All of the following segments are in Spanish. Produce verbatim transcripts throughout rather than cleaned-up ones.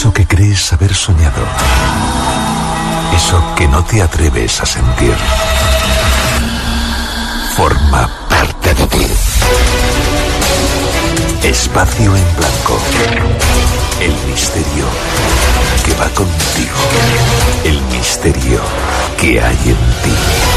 Eso que crees haber soñado. Eso que no te atreves a sentir. Forma parte de ti. Espacio en blanco. El misterio que va contigo. El misterio que hay en ti.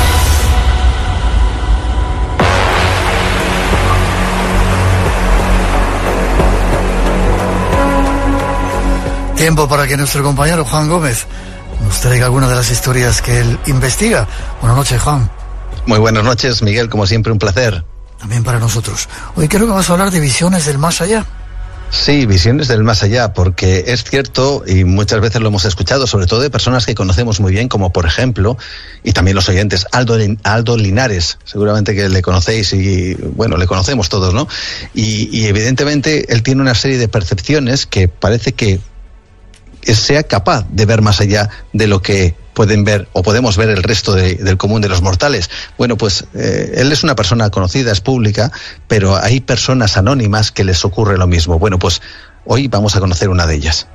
Tiempo para que nuestro compañero Juan Gómez nos traiga alguna de las historias que él investiga. Buenas noches, Juan. Muy buenas noches, Miguel, como siempre un placer. También para nosotros. Hoy creo que vas a hablar de visiones del más allá. Sí, visiones del más allá, porque es cierto, y muchas veces lo hemos escuchado, sobre todo de personas que conocemos muy bien, como por ejemplo, y también los oyentes, Aldo, Aldo Linares, seguramente que le conocéis y, bueno, le conocemos todos, ¿no? Y, y evidentemente él tiene una serie de percepciones que parece que sea capaz de ver más allá de lo que pueden ver o podemos ver el resto de, del común de los mortales. Bueno, pues eh, él es una persona conocida, es pública, pero hay personas anónimas que les ocurre lo mismo. Bueno, pues hoy vamos a conocer una de ellas.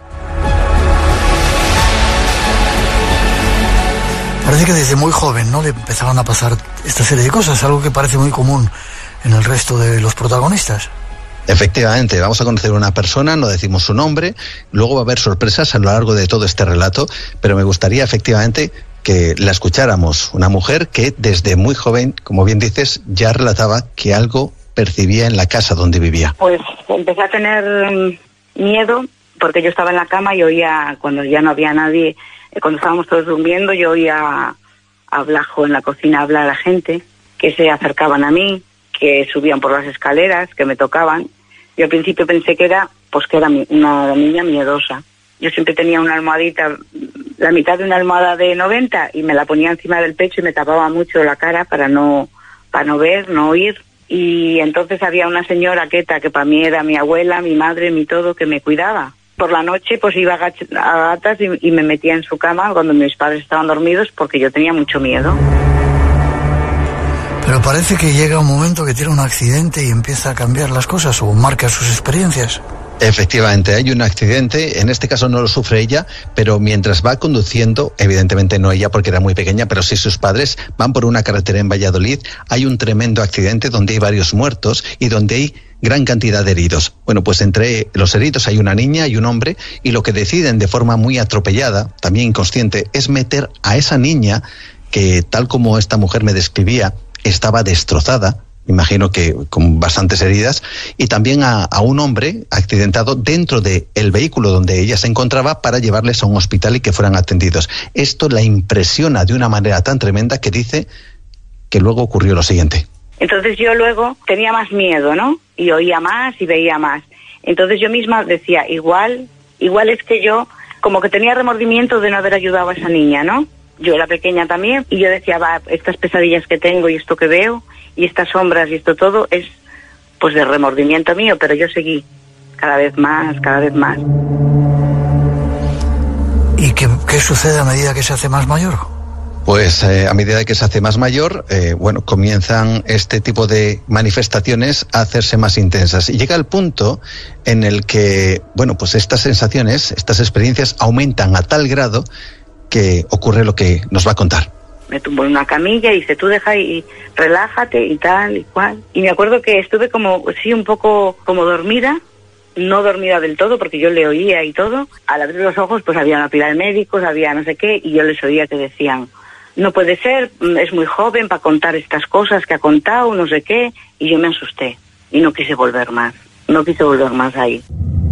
Parece que desde muy joven, ¿no?, le empezaban a pasar esta serie de cosas, algo que parece muy común en el resto de los protagonistas. Efectivamente, vamos a conocer a una persona, no decimos su nombre, luego va a haber sorpresas a lo largo de todo este relato, pero me gustaría efectivamente que la escucháramos, una mujer que desde muy joven, como bien dices, ya relataba que algo percibía en la casa donde vivía. Pues empecé a tener miedo porque yo estaba en la cama y oía, cuando ya no había nadie, cuando estábamos todos durmiendo, yo oía a Blajo en la cocina hablar a la gente, que se acercaban a mí, que subían por las escaleras, que me tocaban. Yo al principio pensé que era, pues que era una niña miedosa. Yo siempre tenía una almohadita, la mitad de una almohada de noventa, y me la ponía encima del pecho y me tapaba mucho la cara para no, para no ver, no oír. Y entonces había una señora queta, que para mí era mi abuela, mi madre, mi todo, que me cuidaba. Por la noche pues iba a gatas y, y me metía en su cama cuando mis padres estaban dormidos, porque yo tenía mucho miedo. Pero parece que llega un momento que tiene un accidente y empieza a cambiar las cosas o marca sus experiencias. Efectivamente, hay un accidente, en este caso no lo sufre ella, pero mientras va conduciendo, evidentemente no ella porque era muy pequeña, pero sí sus padres, van por una carretera en Valladolid, hay un tremendo accidente donde hay varios muertos y donde hay gran cantidad de heridos. Bueno, pues entre los heridos hay una niña y un hombre, y lo que deciden de forma muy atropellada, también inconsciente, es meter a esa niña, que tal como esta mujer me describía, estaba destrozada, imagino que con bastantes heridas, y también a, a un hombre accidentado dentro del vehículo donde ella se encontraba para llevarles a un hospital y que fueran atendidos. Esto la impresiona de una manera tan tremenda que dice que luego ocurrió lo siguiente. Entonces yo luego tenía más miedo, ¿no? Y oía más y veía más. Entonces yo misma decía, igual, igual es que yo como que tenía remordimiento de no haber ayudado a esa niña, ¿no? Yo era pequeña también y yo decía, va, estas pesadillas que tengo y esto que veo y estas sombras y esto todo es pues de remordimiento mío, pero yo seguí cada vez más, cada vez más. ¿Y qué, qué sucede a medida que se hace más mayor? Pues eh, a medida que se hace más mayor, eh, bueno, comienzan este tipo de manifestaciones a hacerse más intensas. Y llega el punto en el que, bueno, pues estas sensaciones, estas experiencias aumentan a tal grado que ocurre lo que nos va a contar. Me tumbó en una camilla y dice, tú deja y relájate y tal y cual. Y me acuerdo que estuve como, sí, un poco como dormida, no dormida del todo porque yo le oía y todo. Al abrir los ojos pues había una pila de médicos, había no sé qué, y yo les oía que decían, no puede ser, es muy joven para contar estas cosas que ha contado, no sé qué. Y yo me asusté y no quise volver más, no quise volver más ahí.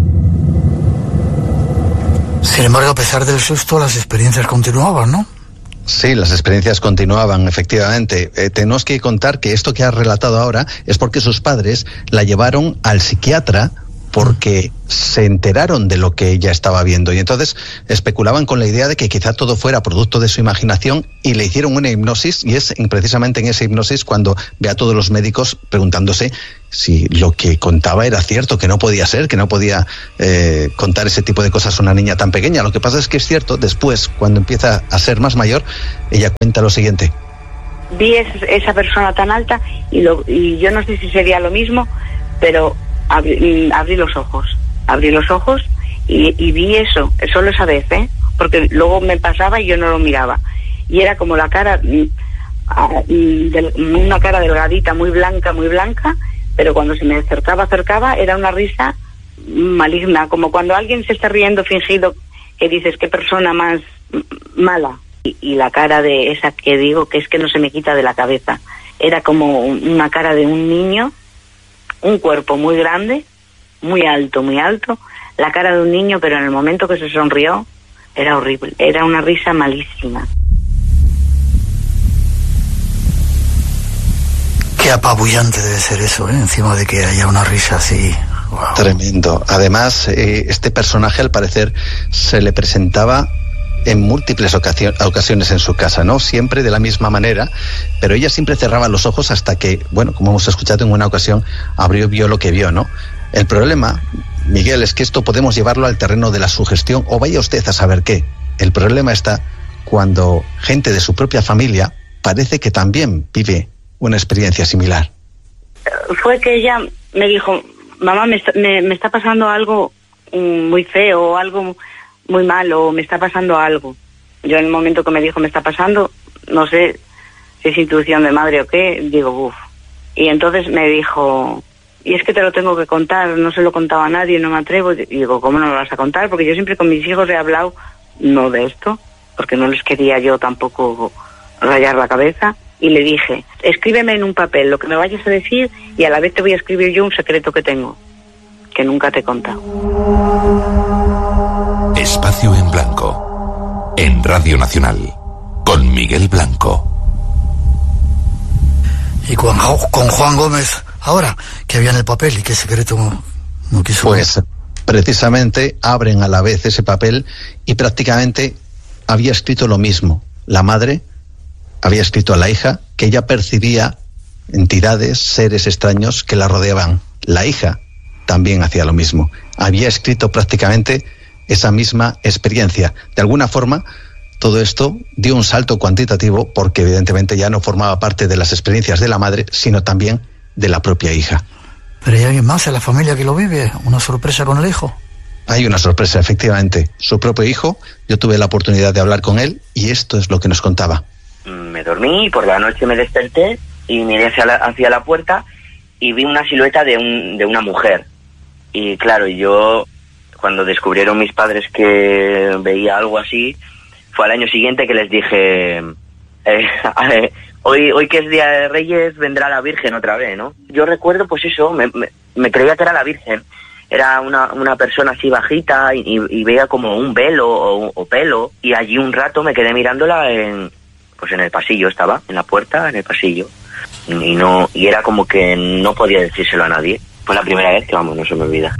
Sin embargo, a pesar del susto, las experiencias continuaban, ¿no? Sí, las experiencias continuaban, efectivamente. Eh, tenemos que contar que esto que has relatado ahora es porque sus padres la llevaron al psiquiatra porque se enteraron de lo que ella estaba viendo y entonces especulaban con la idea de que quizá todo fuera producto de su imaginación y le hicieron una hipnosis, y es precisamente en esa hipnosis cuando ve a todos los médicos preguntándose si lo que contaba era cierto, que no podía ser, que no podía eh, contar ese tipo de cosas a una niña tan pequeña. Lo que pasa es que es cierto, después, cuando empieza a ser más mayor, ella cuenta lo siguiente. Vi es, esa persona tan alta y, lo, y yo no sé si sería lo mismo, pero abrí, abrí los ojos, abrí los ojos y, y vi eso, solo esa vez, ¿eh? Porque luego me pasaba y yo no lo miraba. Y era como la cara, una cara delgadita, muy blanca, muy blanca, pero cuando se me acercaba, acercaba, era una risa maligna, como cuando alguien se está riendo fingido, que dices, qué persona más mala. Y, y la cara de esa que digo, que es que no se me quita de la cabeza, era como una cara de un niño, un cuerpo muy grande, muy alto, muy alto, la cara de un niño, pero en el momento que se sonrió, era horrible, era una risa malísima. Qué apabullante debe ser eso, ¿eh? Encima de que haya una risa así. Wow. Tremendo. Además, eh, este personaje al parecer se le presentaba en múltiples ocasiones en su casa, ¿no? Siempre de la misma manera, pero ella siempre cerraba los ojos hasta que, bueno, como hemos escuchado en una ocasión, abrió, vio lo que vio, ¿no? El problema, Miguel, es que esto podemos llevarlo al terreno de la sugestión, o vaya usted a saber qué. El problema está cuando gente de su propia familia parece que también vive una experiencia similar. Fue que ella me dijo, mamá, me está, me, me está pasando algo muy feo, algo muy malo, me está pasando algo. Yo en el momento que me dijo me está pasando, no sé si es intuición de madre o qué, digo, uff. Y entonces me dijo, y es que te lo tengo que contar, no se lo contaba a nadie, no me atrevo. Y digo, ¿cómo no me lo vas a contar? Porque yo siempre con mis hijos he hablado, no de esto, porque no les quería yo tampoco rayar la cabeza. Y le dije, escríbeme en un papel lo que me vayas a decir y a la vez te voy a escribir yo un secreto que tengo, que nunca te he contado. Espacio en Blanco, en Radio Nacional, con Miguel Blanco. Y con, con Juan Gómez, ahora, que había en el papel y qué secreto no, no quiso... Pues precisamente abren a la vez ese papel y prácticamente había escrito lo mismo. La madre había escrito a la hija que ella percibía entidades, seres extraños que la rodeaban. La hija también hacía lo mismo. Había escrito prácticamente esa misma experiencia. De alguna forma, todo esto dio un salto cuantitativo porque evidentemente ya no formaba parte de las experiencias de la madre, sino también de la propia hija. ¿Pero hay alguien más en la familia que lo vive? ¿Una sorpresa con el hijo? Hay una sorpresa, efectivamente. Su propio hijo, yo tuve la oportunidad de hablar con él y esto es lo que nos contaba. Me dormí y por la noche me desperté y miré hacia la, hacia la puerta y vi una silueta de, un, de una mujer. Y claro, yo, cuando descubrieron mis padres que veía algo así, fue al año siguiente que les dije, eh, hoy, hoy que es Día de Reyes vendrá la Virgen otra vez, ¿no? Yo recuerdo pues eso, me, me, me creía que era la Virgen. Era una, una persona así bajita y, y, y veía como un velo o, o pelo, y allí un rato me quedé mirándola en... pues en el pasillo estaba, en la puerta, en el pasillo, y no y era como que no podía decírselo a nadie. Fue la primera vez que, vamos, no se me olvida.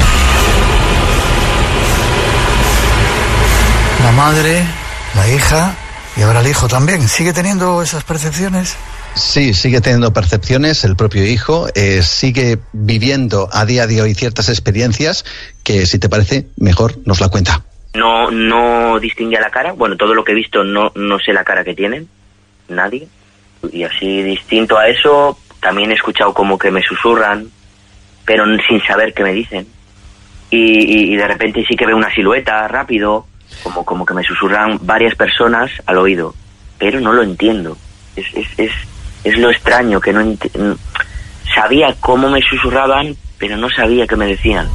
La madre, la hija y ahora el hijo también, ¿sigue teniendo esas percepciones? Sí, sigue teniendo percepciones, el propio hijo, eh, sigue viviendo a día de hoy ciertas experiencias que, si te parece, mejor nos la cuenta. No, no distinguía la cara, bueno, todo lo que he visto no, no sé la cara que tienen, nadie. Y así distinto a eso, también he escuchado como que me susurran, pero sin saber qué me dicen. Y, y, y de repente sí que veo una silueta rápido, como, como que me susurran varias personas al oído, pero no lo entiendo. Es, es, es, es lo extraño, que no ent- sabía cómo me susurraban, pero no sabía qué me decían.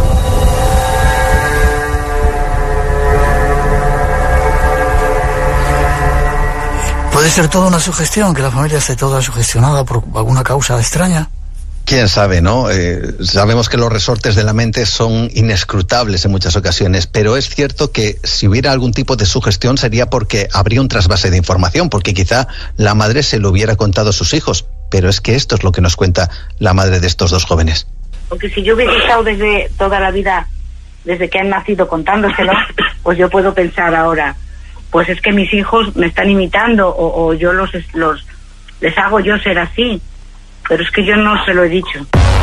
¿Puede ser toda una sugestión, que la familia esté toda sugestionada por alguna causa extraña? Quién sabe, ¿no? Eh, sabemos que los resortes de la mente son inescrutables en muchas ocasiones, pero es cierto que si hubiera algún tipo de sugestión sería porque habría un trasvase de información, porque quizá la madre se lo hubiera contado a sus hijos, pero es que esto es lo que nos cuenta la madre de estos dos jóvenes. Porque si yo hubiera estado desde toda la vida, desde que han nacido contándoselo, pues yo puedo pensar ahora, pues es que mis hijos me están imitando o, o yo los, los les hago yo ser así. Pero es que yo no se lo he dicho.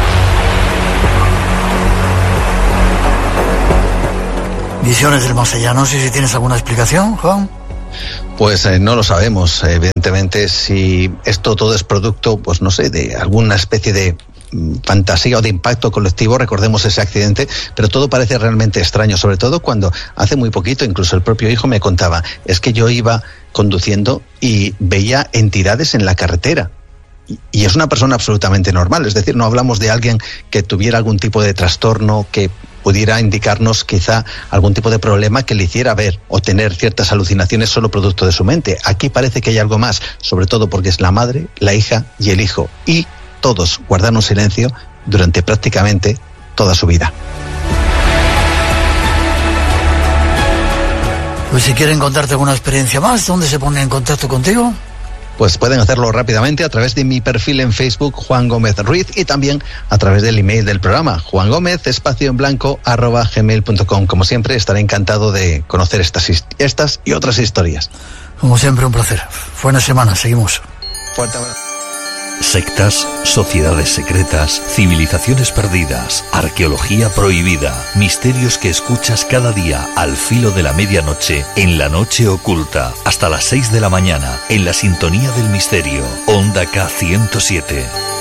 Visiones del más allá, no sé si tienes alguna explicación, Juan. Pues eh, no lo sabemos, evidentemente, si esto todo es producto, pues no sé, de alguna especie de fantasía o de impacto colectivo, recordemos ese accidente, pero todo parece realmente extraño, sobre todo cuando hace muy poquito, incluso el propio hijo me contaba, es que yo iba conduciendo y veía entidades en la carretera. Y es una persona absolutamente normal, es decir, no hablamos de alguien que tuviera algún tipo de trastorno, que pudiera indicarnos quizá algún tipo de problema que le hiciera ver o tener ciertas alucinaciones solo producto de su mente. Aquí parece que hay algo más, sobre todo porque es la madre, la hija y el hijo, y todos guardaron silencio durante prácticamente toda su vida. Pues si quieren contarte alguna experiencia más, ¿dónde se ponen en contacto contigo? Pues pueden hacerlo rápidamente a través de mi perfil en Facebook, Juan Gómez Ruiz, y también a través del email del programa, Juan Gómez, espacio en blanco, arroba gmail punto com. Como siempre, estaré encantado de conocer estas, estas y otras historias. Como siempre, un placer. Buena semana, seguimos. Fuerte abrazo. Sectas, sociedades secretas, civilizaciones perdidas, arqueología prohibida, misterios que escuchas cada día al filo de la medianoche, en la noche oculta, hasta las seis de la mañana, en la sintonía del misterio, Onda K ciento siete.